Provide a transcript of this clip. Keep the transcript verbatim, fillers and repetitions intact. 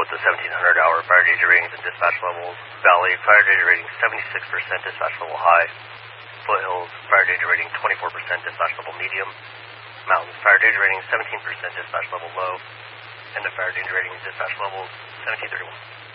with the seventeen hundred hour fire danger ratings and dispatch levels. Valley, fire danger rating seventy-six percent, dispatch level high. Foothills, fire danger rating twenty-four percent, dispatch level medium. Mountains, fire danger rating seventeen percent, dispatch level low. And the fire danger rating dispatch level seventeen thirty-one.